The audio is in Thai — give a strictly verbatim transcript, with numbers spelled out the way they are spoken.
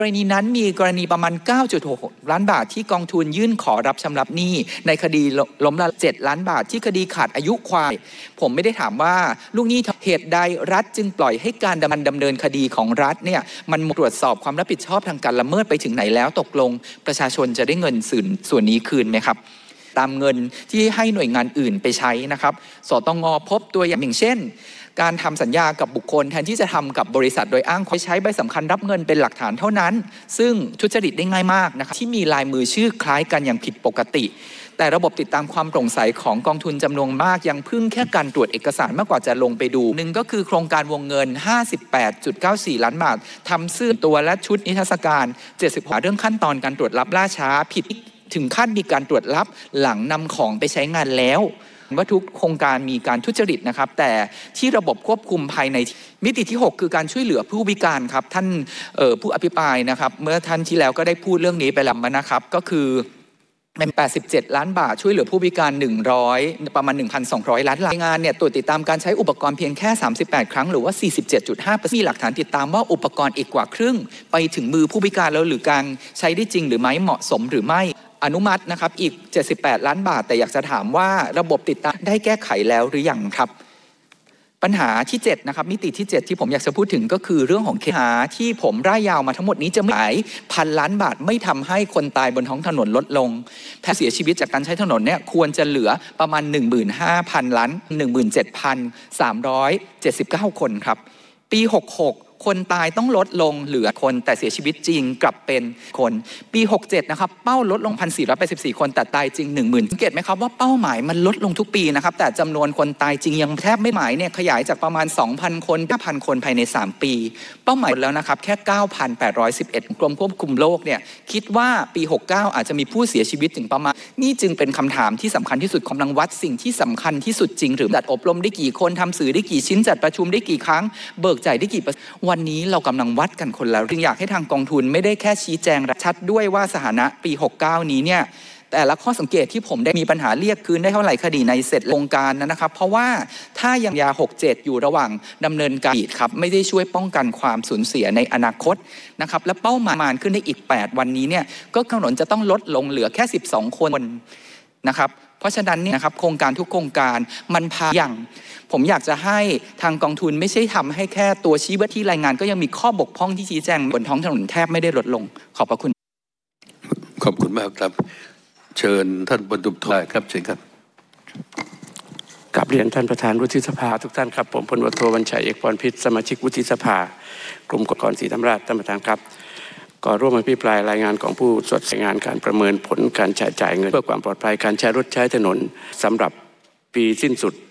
กรณีนั้นมีกรณีประมาณ เก้าจุดหก ล้านบาทที่กองทุนยื่นขอรับชำระหนี้ในคดีล้มละลายเจ็ดล้านบาทที่คดีขาดอายุความผมไม่ได้ถามว่าลูกหนี้เหตุใดรัฐจึงปล่อยให้การดำเนินคดีของรัฐเนี่ยมันตรวจสอบความรับผิดชอบทางการละเมิดไปถึงไหนแล้วตกลงประชาชนจะได้เงินส่วนนี้คืนไหมครับตามเงินที่ให้หน่วยงานอื่นไปใช้นะครับสตง.พบตัวอย่างเช่นการทำสัญญากับบุคคลแทนที่จะทำกับบริษัทโดยอ้างใช้ใบสำคัญรับเงินเป็นหลักฐานเท่านั้นซึ่งทุจริตได้ง่ายมากนะครับที่มีลายมือชื่อคล้ายกันอย่างผิดปกติแต่ระบบติดตามความโปร่งใสของกองทุนจำนวนมากยังพึ่งแค่การตรวจเอกสารมากกว่าจะลงไปดูหนึ่งก็คือโครงการวงเงิน ห้าสิบแปดจุดเก้าสี่ ล้านบาททำซื้อตัวและชุดนิทรรศการเจ็ดสิบเรื่องขั้นตอนการตรวจรับล่าช้าผิดถึงขั้นมีการตรวจรับหลังนำของไปใช้งานแล้วว่าทุกโครงการมีการทุจริตนะครับแต่ที่ระบบควบคุมภายในมิติที่หกคือการช่วยเหลือผู้พิการครับท่านผู้อภิปรายนะครับเมื่อท่านที่แล้วก็ได้พูดเรื่องนี้ไปแล้วนะครับก็คือเป็นแปดสิบเจ็ดล้านบาทช่วยเหลือผู้พิการหนึ่งร้อยประมาณ หนึ่งพันสองร้อย ล้านรายงานเนี่ยตรวจติดตามการใช้อุปกรณ์เพียงแค่สามสิบแปดครั้งหรือว่า สี่สิบเจ็ดจุดห้าเปอร์เซ็นต์ มีหลักฐานติดตามว่าอุปกรณ์อีกกว่าครึ่งไปถึงมือผู้พิการแล้วหรือการใช้ได้จริงหรือไม่เหมาะสมหรือไม่อนุมัตินะครับอีกเจ็ดสิบแปดล้านบาทแต่อยากจะถามว่าระบบติดตามได้แก้ไขแล้วหรือยังครับปัญหาที่เจ็ดนะครับมิติที่เจ็ดที่ผมอยากจะพูดถึงก็คือเรื่องของเคหะที่ผมร่ายยาวมาทั้งหมดนี้จะไม่หายพันล้านบาทไม่ทำให้คนตายบนท้องถนนลดลงแพ้เสียชีวิตจากการใช้ถนนเนี่ยควรจะเหลือประมาณ หนึ่งหมื่นห้าพัน ล้าน หนึ่งหมื่นเจ็ดพันสามร้อยเจ็ดสิบเก้า คนครับปีหกหกคนตายต้องลดลงเหลือคนแต่เสียชีวิตจริงกลับเป็นคนปีหกเจ็ดนะครับเป้าลดลง หนึ่งพันสี่ร้อยแปดสิบสี่ คนแต่ตายจริง หนึ่งหมื่น สังเกตไหมครับว่าเป้าหมายมันลดลงทุกปีนะครับแต่จำนวนคนตายจริงยังแทบไม่หมายเนี่ยขยายจากประมาณ สองพัน คน ห้าพัน คนภายในสามปีเป้าหมายแล้วนะครับแค่ เก้าพันแปดร้อยสิบเอ็ด กรมควบคุมโรคเนี่ยคิดว่าปีหกเก้าอาจจะมีผู้เสียชีวิตถึงประมาณนี่จึงเป็นคำถามที่สำคัญที่สุดกำลังวัดสิ่งที่สำคัญที่สุดจริงหรือจัดอบรมได้กี่คนทำสื่อได้กี่ชิ้นจัดประชุมได้กี่ครั้งเบิกจ่ายได้กี่วันนี้เรากำลังวัดกันคนแล้วจึงอยากให้ทางกองทุนไม่ได้แค่ชี้แจงชัดด้วยว่าสถานะปีหกเก้านี้เนี่ยแต่ละข้อสังเกตที่ผมได้มีปัญหาเรียกคืนได้เท่าไหร่คดีในเสร็จโครงการนะครับเพราะว่าถ้ายังยาหกเจ็ดอยู่ระหว่างดำเนินการครับไม่ได้ช่วยป้องกันความสูญเสียในอนาคตนะครับและเป้าหมายขึ้นได้อีกแปดวันนี้เนี่ยก็ถนนจะต้องลดลงเหลือแค่สิบสองคนนะครับเพราะฉะนั้นเนี่ยนะครับโครงการทุกโครงการมันพาอย่างผมอยากจะให้ทางกองทุนไม่ใช่ทำให้แค่ตัวชี้วัดที่รายงานก็ยังมีข้อบกพร่องที่ชี้แจงบนท้องถนนแทบไม่ได้ลดลงขอบพระคุณขอบคุณมากครับเชิญท่านบรรทุกทายครับเชิญครับกราบเรียนท่านประธานวุฒิสภาทุกท่านครับผมพลโทวันชัยเอกพรพิษสมาชิกวุฒิสภากรมกฎกรศรีธรรมราชท่านประธานครับก็ร่วมอภิปรายรายงานของผู้ตรวจงานการประเมินผลการใช้จ่ายเงินเพื่อความปลอดภัยการใช้รถใช้ถนนสำหรับปีสิ้นสุด